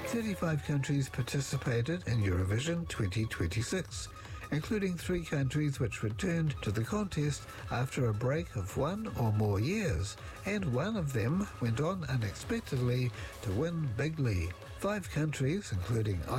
35 countries participated in Eurovision 2026, including 3 countries which returned to the contest after a break of 1 or more years, and one of them went on unexpectedly to win bigly. 5 countries, including